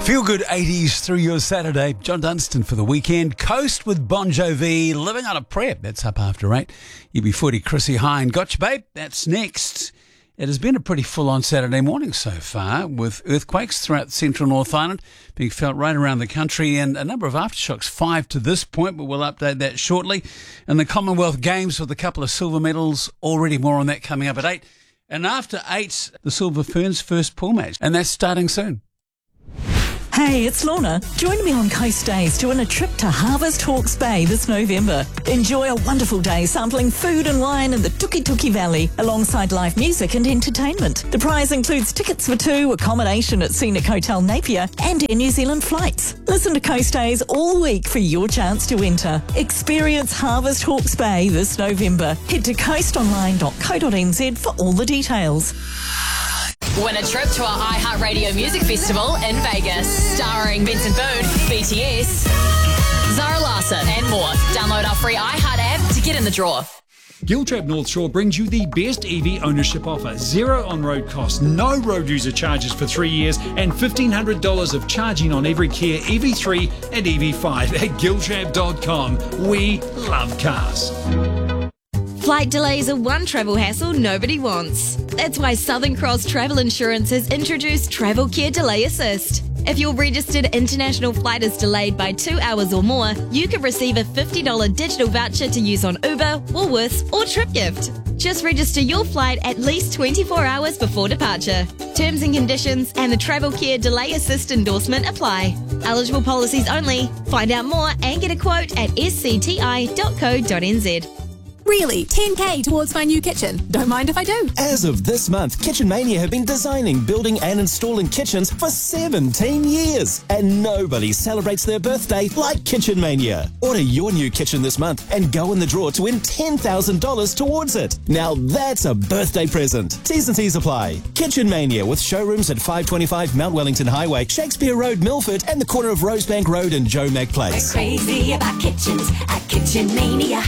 Feel good 80s through your Saturday. John Dunstan for the weekend. Coast with Bon Jovi. Living on a Prayer. That's up after 8. UB40, Chrissy Hine. Gotcha, babe. That's next. It has been a pretty full-on Saturday morning so far, with earthquakes throughout central North Island being felt right around the country, and a number of aftershocks, 5 to this point, but we'll update that shortly. And the Commonwealth Games with a couple of silver medals already. More on that coming up at 8. And after 8, the Silver Ferns' first pool match, and that's starting soon. Hey, it's Lorna. Join me on Coast Days to win a trip to Harvest Hawke's Bay this November. Enjoy a wonderful day sampling food and wine in the Tukituki Valley alongside live music and entertainment. The prize includes tickets for 2, accommodation at Scenic Hotel Napier and Air New Zealand flights. Listen to Coast Days all week for your chance to enter. Experience Harvest Hawke's Bay this November. Head to coastonline.co.nz for all the details. Win a trip to our iHeartRadio Music Festival in Vegas, starring Benson Boone, BTS, Zara Larsson, and more. Download our free iHeart app to get in the draw. Giltrap North Shore brings you the best EV ownership offer. 0 on-road costs, no road user charges for 3 years, and $1,500 of charging on every Kia EV3 and EV5 at giltrap.com. We love cars. Flight delays are one travel hassle nobody wants. That's why Southern Cross Travel Insurance has introduced Travel Care Delay Assist. If your registered international flight is delayed by 2 hours or more, you can receive a $50 digital voucher to use on Uber, Woolworths, or TripGift. Just register your flight at least 24 hours before departure. Terms and conditions and the Travel Care Delay Assist endorsement apply. Eligible policies only. Find out more and get a quote at scti.co.nz. Really? 10K towards my new kitchen? Don't mind if I do. As of this month, Kitchen Mania have been designing, building and installing kitchens for 17 years. And nobody celebrates their birthday like Kitchen Mania. Order your new kitchen this month and go in the draw to win $10,000 towards it. Now that's a birthday present. T's and C's apply. Kitchen Mania with showrooms at 525 Mount Wellington Highway, Shakespeare Road, Milford, and the corner of Rosebank Road and Joe Mac Place. We're crazy about kitchens at Kitchen Mania.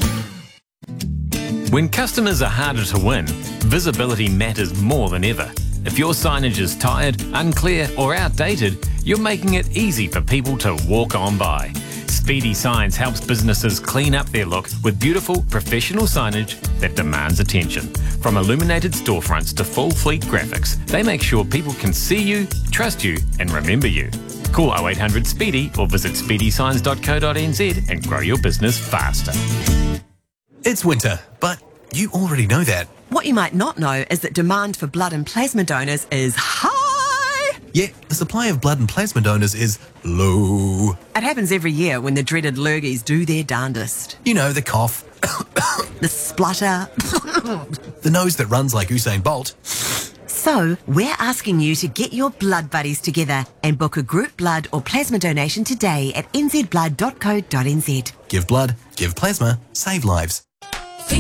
When customers are harder to win, visibility matters more than ever. If your signage is tired, unclear, or outdated, you're making it easy for people to walk on by. Speedy Signs helps businesses clean up their look with beautiful, professional signage that demands attention. From illuminated storefronts to full fleet graphics, they make sure people can see you, trust you, and remember you. Call 0800 SPEEDY or visit speedysigns.co.nz and grow your business faster. It's winter, but you already know that. What you might not know is that demand for blood and plasma donors is high. Yet the supply of blood and plasma donors is low. It happens every year when the dreaded lurgies do their darndest. You know, the cough, the splutter, the nose that runs like Usain Bolt. So, we're asking you to get your blood buddies together and book a group blood or plasma donation today at nzblood.co.nz. Give blood, give plasma, save lives.